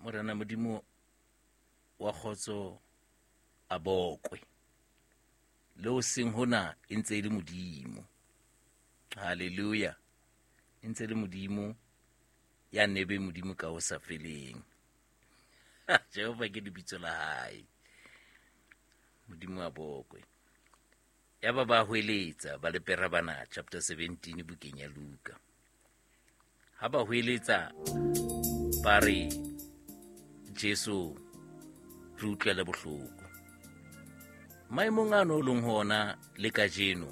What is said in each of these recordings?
Morena Modimo wa kgotso a bokwe le o seng hona e ntse le Modimo. Haleluya. E ntse le Modimo ya nebe Modimo ka o sa feleng. Jehova ke lebitso la hae. Modimo a bokwe. Ya ba hweletsa ba lepera bana chapter 17 bukeng ya Luka. Ha ba hweletsa ba re Jesu re utlwela bohloko. Maemong ano leng hona le kajeno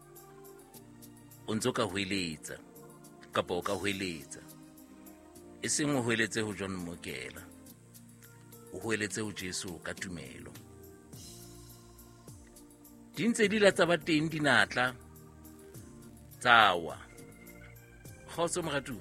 o ntso ka hweletsa kapa o ka hweletsa. E seng o hweletse ho John Mokela, o hweletse ho Jesu ka tumelo. Di ntse di la tsa ba teng dinatla tsawa. Kgotso moratu.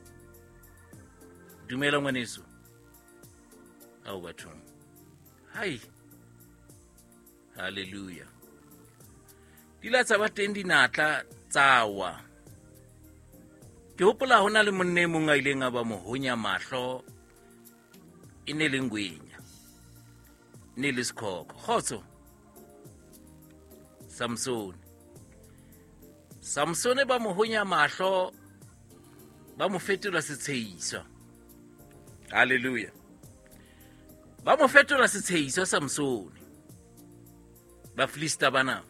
Dumela ngwaneso. Ao bathong. Hai. Haleluya. Di la tsa ba teng dinatla tsawa. Ke hopola hona le monne mong a ileng a ba mohonya mahlo. E ne le ngwenya. Ne le sekhoko. Kgotso. Samson ba mohonya mahlo, ba mo fetola setsheiswa. Haleluya. Ba mo fetola setsheiswa Samson. Ba Filista bana.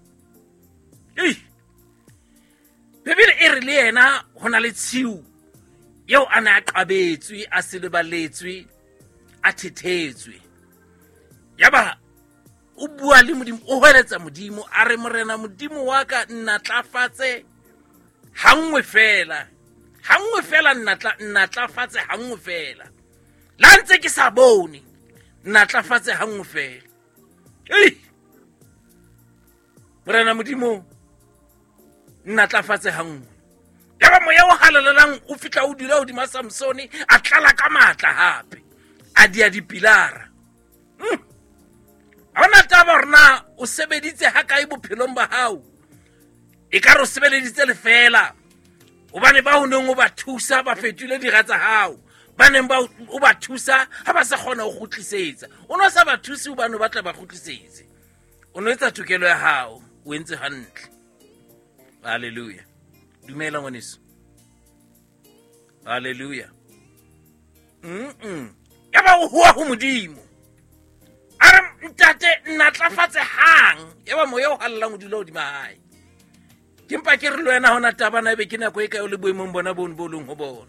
Bebele e re le yena hona le tshiu yeo ana a qabetswe, a selebaletswe, a thethetswe. Yaba o bua le Modimo, o hweletsa Modimo, a re morena Modimo wa ka nnatlafatse hangwe fela. Hangwe fela nnatlafatse hangwe fela. La ntse ke sa bone nnatlafatse hangwe fela. Morena Modimo nnatlafatse hangwe. Yaba moya o halalelang o fitla o dula hodima Samsone, a tlala ka matla hape. A dia dipilara. Hona taba rena o sebeditse ha kae bophelong ba hao. E ka re o sebeleditse lefela. Hobane ba ho neng o ba thusa ba fetule dira tsa hao. Ba neng ba o ba thusa ha ba sa kgona ho kgutlisetsa. O no sa ba thusi hobane ba tla ba kgutlisetse. O no etsa tokelo ya hao, o entse hantle. Haleluya. Dumela ngwaneso. Haleluya. Yaba o hua ho Modimo. Ntate nnatlafatse hang. Yaba moya o hallang o dula hodima hae. Ke mpa ke re le wena hona taba na be ke nako e ka o le boemong bona bo leng ho bona.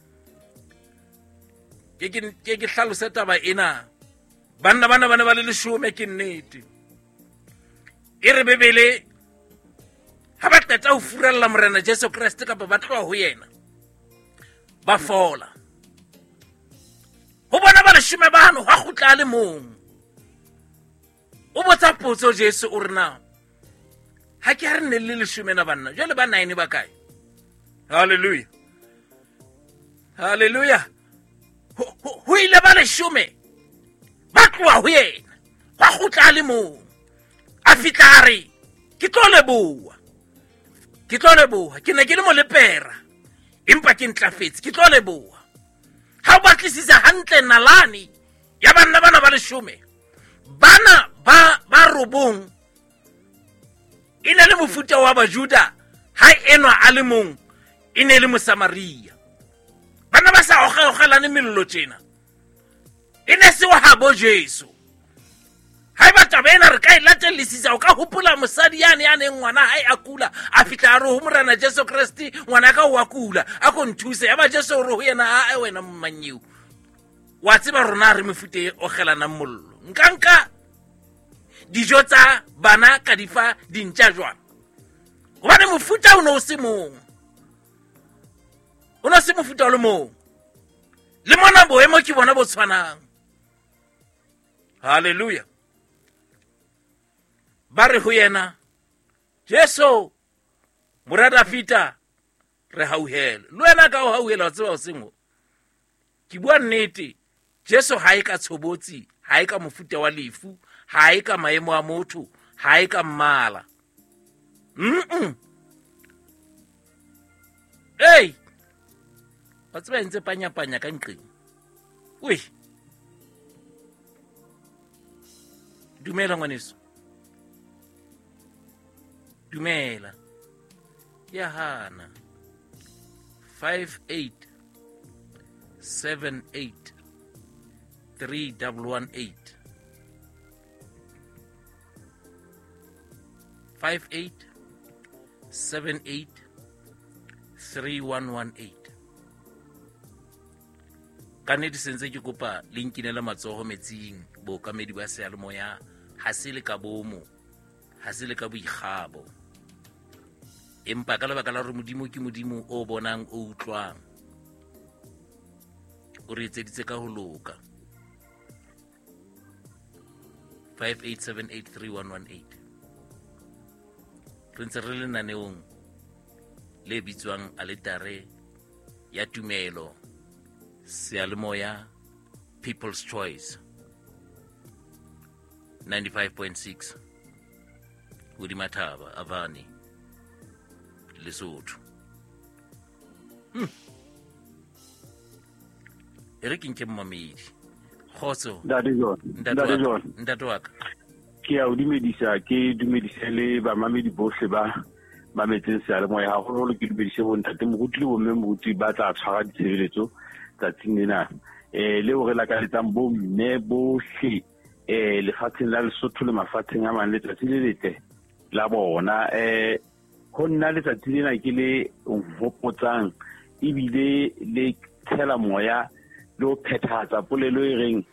Ke hlalose taba ena. Bana ba le 10 ke nnete. E re Bebele ha ba qeta ho furalla morena Jesu Kriste ka ba tloa ho yena. Ba fola. Ho bona ba 10 ba hano ha khutla le mong. O botsa potso Jesu o rena. Ha ke re ne le 10 na banna, jwale ba 9 ba kae? Haleluya. Haleluya. Ho ile ba 10 ba tloa ho yena. Ba khutla le mong. A fitlare ke tlo leboha. Ke ne ke le molepera. Empa ke ntlafetse, ke tlo leboha. Ha o batlisisa hantle nalane ya banna bana ba 10. Bana ba robong. Ine le mofuta wa Bajuda, ha enwa a le mong, ine le Mosamaria. Bana ba sa ogelane mello tjena. Ine se wa habo Jesu. Ha ba tabena re ka ilatellisisa o ka hopola mosadi yane ngwana hae a kula, a fitla re ho morena Jesu Kriste, ngwana ka wa kula, a ko nthuse ya ba Jesu re ho yena a wena mmanyiu. Wa tseba rona re mefute o gelana mollo. Nkanka dijo tsa bana ka difa dintja jwana. Hobane mofuta o no se mong. O no se mofuta le mong. Le mona boemo ke bona bo tshwanang. Haleluya. Ba re ho yena Jesu morada fita re hauhela. Le wena ka o hauhela tseba o sengo. Ke bua nnete, Jesu ha e ka tshobotsi, ha e ka mofuta wa lefu, ha e ka maemo a motho, ha e ka mmala. Hey! Ba tseba ntse panya ka nqeng. Ui, Dumela ngwaneso. Dumela. Ya hana. 58783118. 58783118. Ka nnete sentse ke kopa le nkinela matsogo metsing bookamedi ba seyalemoya ha se le ka bomo ha se le ka boikgabo empa ka lebaka la gore modimo ke modimo o bonang o utlwang o re etseditse ka ho loka 58783118 re ntse re le naneong le bitswang aletare ya tumelo seyalemoya People's Choice 95.6 Udimathaba Avani Lesotho. Eric nke mmamedi khotso ntate wa ka ke a o dumedisa ke dumedisele ba mamedi bohle ba mametseng seyalemoya haholo ke dumedise bo ntate moruti le bo mme moruti ba tla tshwara ditshebeletso tsatsing lena le o re la ka letsang bo mme bohle lefatsheng la Lesotho le mafatsheng a mang letsatsi le lete la bona ho nna letsatsi lena ke le hopotsang ebile le tshela moya le o phethatsa polelo e reng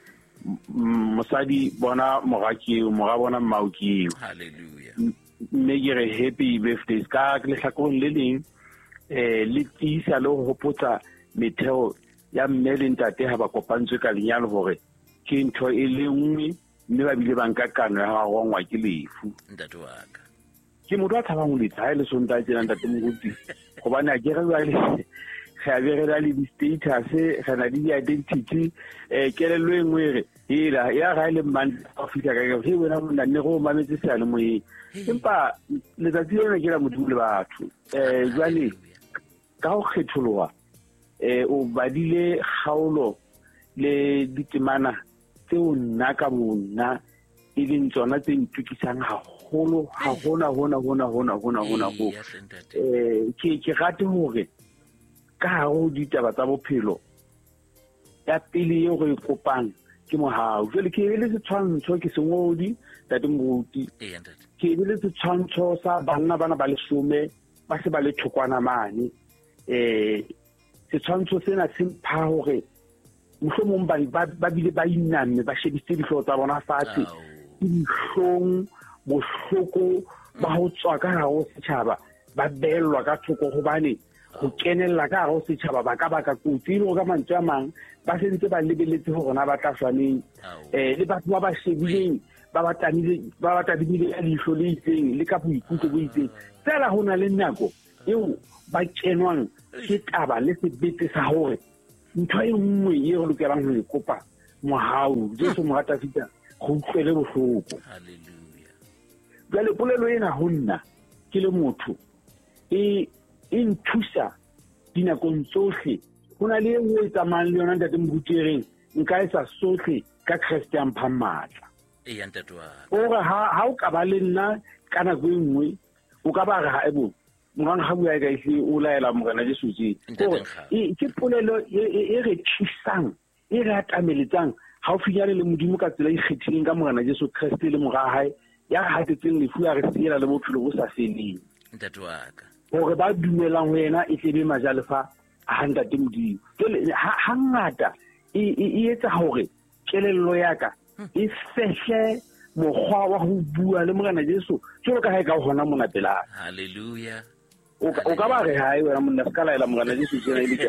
mosadi bona moraki mora bona mmauki. Hallelujah. Mme ke re happy birthday ka le hlakoreng le leng le tsisa le ho hopotsa metheo ya mme le ntate ha ba kopantswe ka lenyalo hore ke ntho e le nngwe mme ba bile ba nka kano ya rongwa ke lefu. Ntate wa ka ke motho a thabang ho letsa ha le sonta tsena ntate moruti gobane a ke re ba le ga be re le di status ga na di identity kelelo e nngwe re ila ya ga le man a fitla ka ke wena monna ne go mametse sale mo empa le tsa tsena ke la modimo le batho jwale ka go kgetholoa o badile kgaolo le ditemana tseo nna ka bona e leng tsona tse ntukisang haholo ha hona go ke rate hore ka go ditaba tsa bophelo ya pele yo go ikopang ke mohau jwale ke le setshwantsho ke sengodi tate moruti ke le setshwantsho sa bana ba lesome ba se ba le thokwana mane setshwantsho sena se mpha hore mohlomong ba bile ba iname ba shebise dihlooho tsa bona fatshe dihlong bohloko ba ho tswa ka hare setjhaba ba bellwa ka thoko hobane go kenella ka hare setjhaba ba ka kutsi le ka mantswe a mang ba sentse ba lebeletse ho rona ba tla tshwaneng le batho ba ba shebileng ba ba tadimile ya leihlo le itseng le ka boikutlo bo itseng tsela ho na le nako eo ba kenwang ke taba le sebete sa hore ntho e nngwe e re lokelang ho ikopa mohau Jesu mo rata fita go utlwele bohloko. Hallelujah. Jwale polelo ena ho nna ke le motho e nthusa dinakong tsohle ho na le engwe e tsamayang le yona ntate morutereng nka etsa sohle ka Christian Phammatla ntate wa ore ha o ka ba le nna ka nako e nngwe o ka ba re ha ebo morang ha bua ka ise o laela morena Jesu ke polelo e re tshang e re atameletsang ha o finyane le modimo ka tsela e kgethileng ka morena Jesu Kriste le mora hae ya ga hatsetseng lefu ya re siela le bophelo bo sa feleng ntate wa ka hore ba dumelang ho yena e tlebe majalefa a ntate modimo ha ngata e etsa hore kelello ya ka e fehle mokgwa wa ho bua le morena Jesu jwalo ka ha e ka hona mona pela. Hallelujah. O ka ba re hae wena monna ska laela morena Jesu tsena ile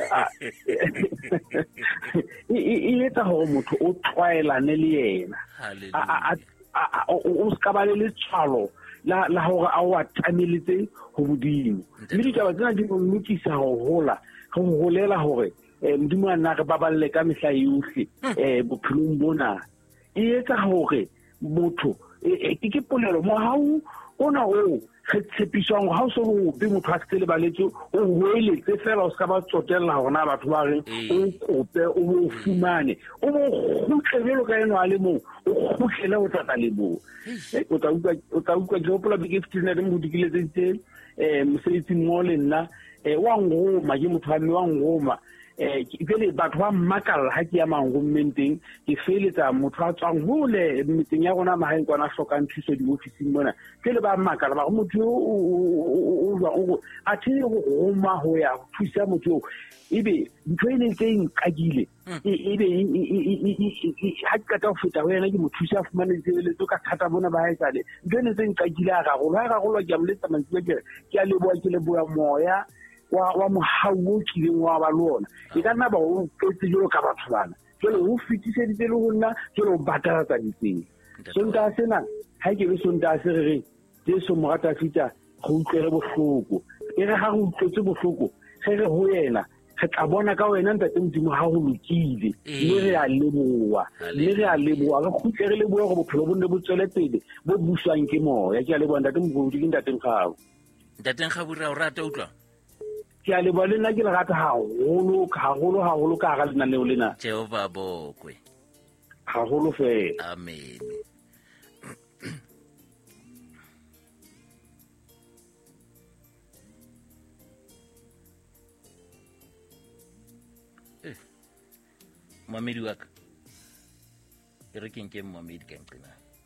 e etsa hore motho o tshwaelane le yena. Hallelujah. O ska ba le letshwalo la hore a o atameletse ho modimo mme ditaba tsena di mmutisa ho hola go holela hore modimo a nna re baballe ka mehla yohle bophelong bona e etsa hore motho ke polelo mo hao ona o re tshepiswang ha o so o be motho a se le baletse o hoeletse fela o ska ba tsotella hona batho ba re o kope o mo fumane o mo khutlelo ka eno a le mo o khutlele o tla le bo o tla utlwa jopola big 15 na mo dikiletse mosebetsi mo le nna wa ngoma ke motho a me wa ngoma pele batho ba mmakalla ha ke ya mangommenteng ke feletsa motho a tswang hole meeting ya rona mahaeng kwana hlokang thuso di office mona pele ba mmakalla ba motho o a tshe go goma ho ya thusa motho ebe ntho e neng teng kagile ebe ha ke ka feta ho yena ke mo thusa a fumane tshebeletso ka thata bona ba haesale ntho e neng teng kagile a gagolo ke a moletsa mantsi ke a leboa moya wa mohawo kileng wa ba lona e ka nna ba o tletse jalo ka batho bana jalo o fitiseditse le honna jalo batala tsa ditseng sonta sena ha ke le sonta se re ke so morata fita go utlwele bohloko e re ha go utlwetse bohloko re ho yena re tla bona ka wena ntate modimo ha go lokile le re a leboa re khutlere le boa go bophelo bo ne bo tswele pele bo buswang ke moya ke a leboa ntate mogodi ke ntate Nkgabu ra o rata utlwa ke a leboa le nna ke le rata haholo ka ga lenaneo lena Jehova bokwe haholo fela amen Mamedi wa ka e re ke nke Mamedi ka nqina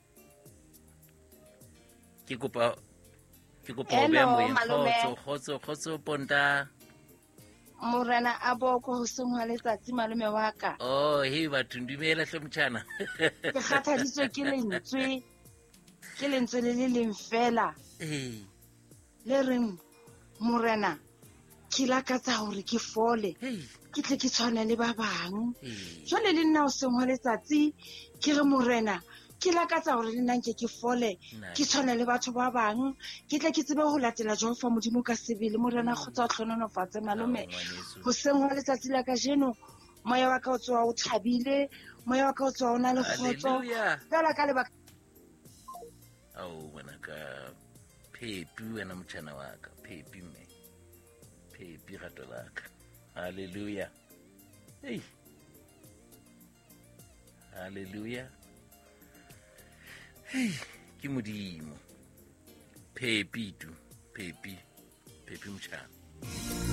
ke kopa o beha moeng kgotso ponta Morena a boko ho sengwa letsatsi malome wa ka he batho dumela hle mtjana ke kgathaditswe ke lentswe le leng fela le reng morena ke lakatsa hore ke fole ke tle ke tshwana le ba bang jwale le nna o sengwa letsatsi ke re morena ke lakatsa hore le nna ke fole ke tshwana le batho ba bang ke tle ke tsebe ho latela Jehova modimo ka sebele morena khotsa o tlhononofatse malome ho sengwa letsatsi la ka jeno moya wa ka o tswa o thabile moya wa ka o tswa o na le khotso fela ka lebaka wena ka Phepi wena mtshana wa ka Phepi gato la ka haleluya haleluya ke modimo Phepi mtshana